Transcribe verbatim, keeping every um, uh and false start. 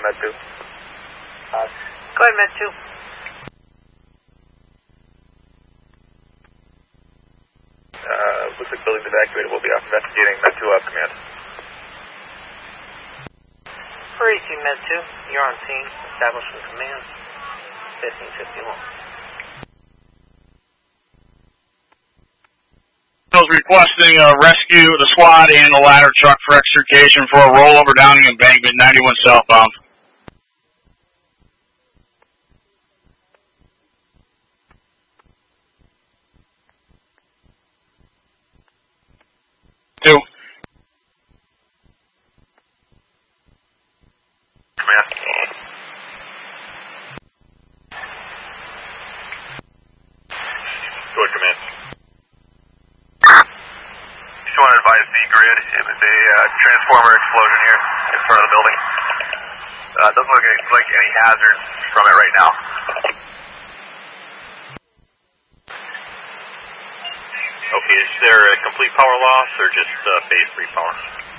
Med two. Uh, Go ahead, Med two. Uh, looks like building's evacuated. We'll be off investigating. Med two, off command. For A C Med two, you're on scene. Establishing command. fifteen fifty-one. Requesting a rescue of the squad and the ladder truck for extrication for a rollover down the embankment, ninety-one southbound. Two. Command. Go ahead, command. Just want to advise the grid, it was a uh, transformer explosion here in front of the building. Uh, doesn't look like any hazards from it right now. Okay, is there a complete power loss or just uh, phase three power?